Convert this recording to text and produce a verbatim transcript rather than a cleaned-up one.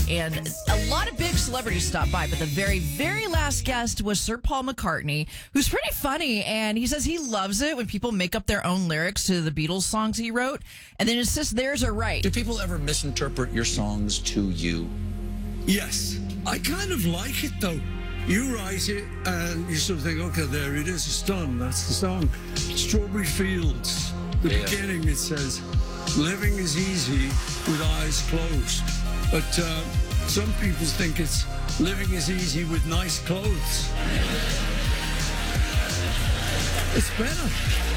And a lot of big celebrities stopped by, but the very, very last guest was Sir Paul McCartney, who's pretty funny. And he says he loves it when people make up their own lyrics to the Beatles songs he wrote and then insists theirs are right. Do people ever misinterpret your songs to you? Yes. I kind of like it, though. You write it and you sort of think, okay, there it is, it's done, that's the song. Strawberry Fields, the Yeah. beginning, it says, living is easy with eyes closed. But uh, some people think it's living is easy with nice clothes. It's better.